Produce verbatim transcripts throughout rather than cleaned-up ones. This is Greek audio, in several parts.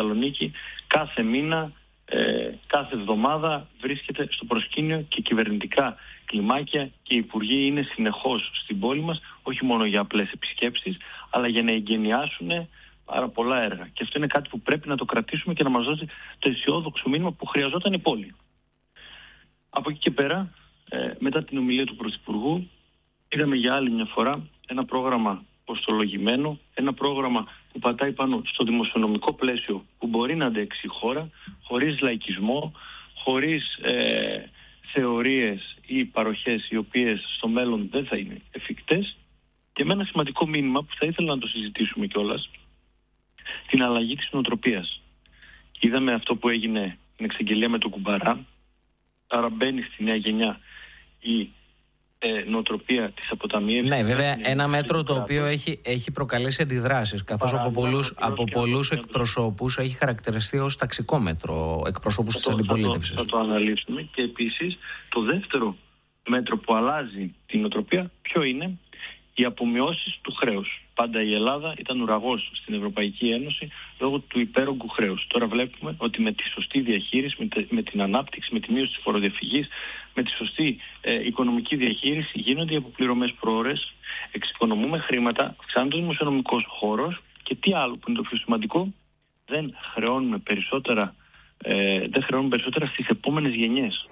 Θεσσαλονίκη κάθε μήνα, ε, κάθε εβδομάδα βρίσκεται στο προσκήνιο και κυβερνητικά κλιμάκια και οι υπουργοί είναι συνεχώς στην πόλη μας, όχι μόνο για απλές επισκέψεις, αλλά για να εγκαινιάσουν πάρα πολλά έργα. Και αυτό είναι κάτι που πρέπει να το κρατήσουμε και να μας δώσει το αισιόδοξο μήνυμα που χρειαζόταν η πόλη. Από εκεί και πέρα, ε, μετά την ομιλία του Πρωθυπουργού, είδαμε για άλλη μια φορά ένα πρόγραμμα κοστολογημένο, ένα πρόγραμμα που πατάει πάνω στο δημοσιονομικό πλαίσιο που μπορεί να αντέξει η χώρα, χωρίς λαϊκισμό, χωρίς ε, θεωρίες ή παροχές οι οποίες στο μέλλον δεν θα είναι εφικτές, και με ένα σημαντικό μήνυμα που θα ήθελα να το συζητήσουμε κιόλας, την αλλαγή της νοοτροπίας. Είδαμε αυτό που έγινε στην εξαγγελία με τον Κουμπαρά, άρα μπαίνει στη νέα γενιά η ε, νοοτροπία της αποταμίευσης. Ναι, βέβαια, ένα μέτρο το οποίο έχει, έχει προκαλέσει αντιδράσεις, καθώς από πολλούς, από πολλούς εκπροσώπους έχει χαρακτηριστεί ως ταξικό μέτρο, εκπροσώπους της αντιπολίτευσης. Θα το, θα το αναλύσουμε. Και επίσης το δεύτερο μέτρο που αλλάζει την νοοτροπία ποιο είναι? Οι απομειώσεις του χρέους. Πάντα η Ελλάδα ήταν ουραγός στην Ευρωπαϊκή Ένωση λόγω του υπέρογκου χρέους. Τώρα βλέπουμε ότι με τη σωστή διαχείριση, με, τε, με την ανάπτυξη, με τη μείωση της φοροδιαφυγής, με τη σωστή ε, οικονομική διαχείριση γίνονται οι αποπληρωμές πρόορες, εξοικονομούμε χρήματα, αυξάνεται ο δημοσιονομικός χώρος και τι άλλο που είναι το πιο σημαντικό, δεν χρεώνουμε περισσότερα, ε, δεν χρεώνουμε περισσότερα στις επόμενες γενιές.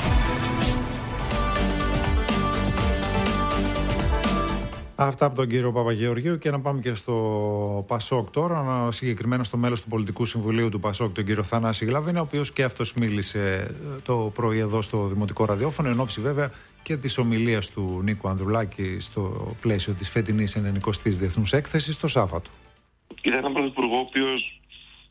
Αυτά από τον κύριο Παπαγεωργίου, και να πάμε και στο Πασόκ τώρα, συγκεκριμένα στο μέλος του Πολιτικού Συμβουλίου του Πασόκ, τον κύριο Θανάση Γλαβίνα, ο οποίος και αυτός μίλησε το πρωί εδώ στο Δημοτικό Ραδιόφωνο, εν ώψη βέβαια και της ομιλίας του Νίκου Ανδρουλάκη στο πλαίσιο της φετινής ενενηκοστής Διεθνούς Έκθεσης το Σάββατο. Είδα έναν πρωθυπουργό ο οποίος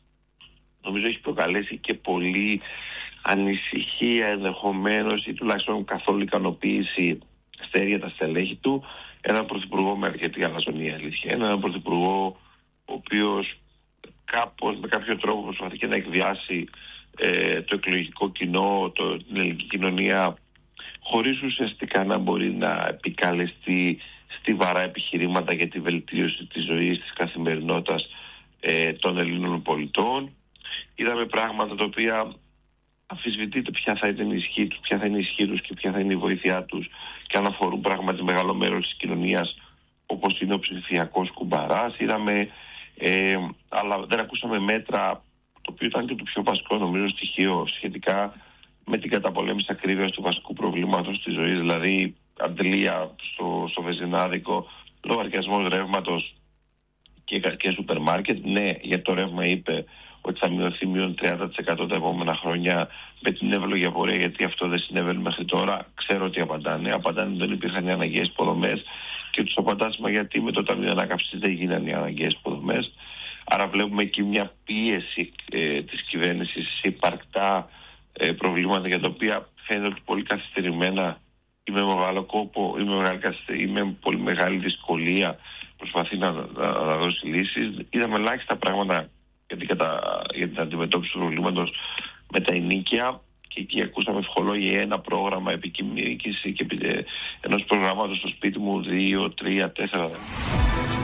νομίζω έχει προκαλέσει και πολύ ανησυχία ενδεχομένως ή τουλάχιστον καθόλου ικανοποίηση στα ίδια τα στελέχη του. Έναν πρωθυπουργό με αρκετή αλαζονία, αλήθεια. Έναν πρωθυπουργό ο οποίος κάπως, με κάποιο τρόπο προσπαθεί και να εκβιάσει ε, το εκλογικό κοινό, το, την ελληνική κοινωνία, χωρίς ουσιαστικά να μπορεί να επικαλεστεί στιβαρά επιχειρήματα για τη βελτίωση της ζωής, της καθημερινότητας ε, των Ελλήνων πολιτών. Είδαμε πράγματα τα οποία αμφισβητείται ποια θα είναι η ισχύ τους, ποια θα είναι η ισχύ τους και ποια θα είναι η βοήθειά τους, και αν αφορούν πράγματι μεγάλο μέρος της κοινωνίας, όπως είναι ο ψηφιακός κουμπαράς. Είδαμε, ε, αλλά δεν ακούσαμε μέτρα, το οποίο ήταν και το πιο βασικό νομίζω στοιχείο σχετικά με την καταπολέμηση ακρίβειας του βασικού προβλήματος της ζωής, δηλαδή αντλία στο, στο βενζινάδικο, λογαριασμός ρεύματος και, και σούπερ μάρκετ. Ναι, για το ρεύμα είπε ότι θα μειωθεί μείον τριάντα τοις εκατό τα επόμενα χρόνια με την εύλογη απορία, γιατί αυτό δεν συνέβαινε μέχρι τώρα. Ξέρω ότι απαντάνε. Απαντάνε ότι δεν υπήρχαν οι αναγκαίες υποδομές, και τους απαντάς, μα γιατί με το Ταμείο Ανάκαμψης δεν γίνανε οι αναγκαίες υποδομές. Άρα βλέπουμε εκεί μια πίεση ε, της κυβέρνησης σε υπαρκτά ε, προβλήματα, για τα οποία φαίνεται ότι πολύ καθυστερημένα ή με μεγάλο κόπο ή με, μεγάλη, ή με πολύ μεγάλη δυσκολία προσπαθεί να, να, να δώσει λύσεις. Είδαμε ελάχιστα πράγματα για την, κατα... για την αντιμετώπιση του προβλήματος με τα ενοίκια, και εκεί ακούσαμε ευχολόγια ένα πρόγραμμα επικοινωνικής και ενός προγράμματος στο σπίτι μου δύο, τρία, τέσσερα.